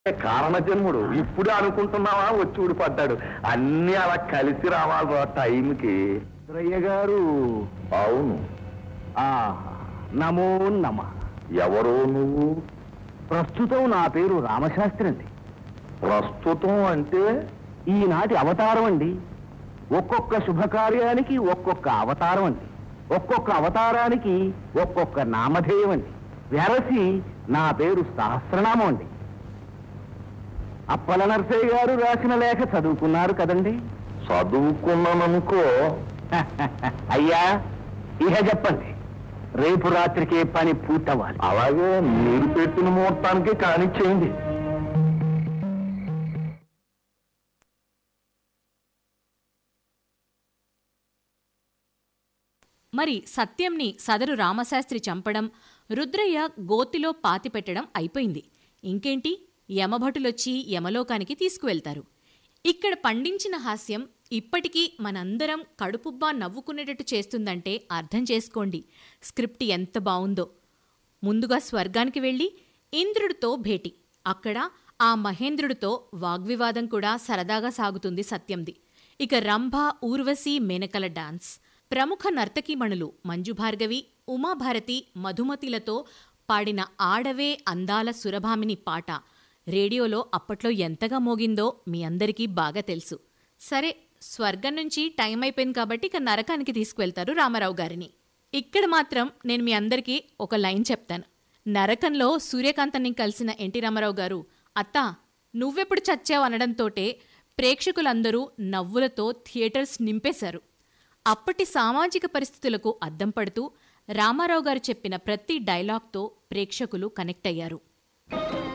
కారణజన్ముడు ఇప్పుడే అనుకుంటున్నావా వచ్చి ఊడిపడ్డాడు. అన్ని అలా కలిసి రావాలి టైంకి. రయ్య గారు. అవును. నమో నమ. ఎవరో నువ్వు? ప్రస్తుతం నా పేరు రామశాస్త్రి అండి. ప్రస్తుతం అంటే? ఈనాటి అవతారం అండి. ఒక్కొక్క శుభకార్యానికి ఒక్కొక్క అవతారం అండి. ఒక్కొక్క అవతారానికి ఒక్కొక్క నామధేయం అండి. వెరసి నా పేరు సహస్రనామం అండి. అప్పల నరసయ్య గారు రాసిన లేఖ చదువుకున్నారు కదండి? చదువుకున్నాననుకో. అయ్యా, ఇహ చెప్పండి. రేపు రాత్రికే పని పూర్తవ్వాలి. అలాగే మీరు పెట్టిన ముహూర్తానికి కానిచ్చేయండి. మరి సత్యంని సదరు రామశాస్త్రి చంపడం, రుద్రయ్య గోతిలో పాతిపెట్టడం అయిపోయింది. ఇంకేంటి, యమభటులొచ్చి యమలోకానికి తీసుకువెళ్తారు. ఇక్కడ పండించిన హాస్యం ఇప్పటికీ మనందరం కడుపుబ్బా నవ్వుకునేటట్టు చేస్తుందంటే అర్థం చేసుకోండి స్క్రిప్ట్ ఎంత బావుందో. ముందుగా స్వర్గానికి వెళ్ళి ఇంద్రుడితో భేటీ. అక్కడ ఆ మహేంద్రుడితో వాగ్వివాదం కూడా సరదాగా సాగుతుంది సత్యంది. ఇక రంభ, ఊర్వశి, మేనకల డాన్స్, ప్రముఖ నర్తకీమణులు మంజుభార్గవి, ఉమాభారతి, మధుమతిలతో పాడిన ఆడవే అందాల సురభామిని పాట రేడియోలో అప్పట్లో ఎంతగా మోగిందో మీ అందరికీ బాగా తెలుసు. సరే, స్వర్గం నుంచి టైం అయిపోయింది కాబట్టి ఇక నరకానికి తీసుకువెళ్తారు రామారావు గారిని. ఇక్కడ మాత్రం నేను మీ అందరికీ ఒక లైన్ చెప్తాను. నరకంలో సూర్యకాంతాన్ని కలిసిన ఎన్టీ రామారావు గారు, అత్తా నువ్వెప్పుడు చచ్చావు అనడంతోటే ప్రేక్షకులందరూ నవ్వులతో థియేటర్స్ నింపేశారు. అప్పటి సామాజిక పరిస్థితులకు అద్దం పడుతూ రామారావు గారు చెప్పిన ప్రతి డైలాగ్తో ప్రేక్షకులు కనెక్ట్ అయ్యారు.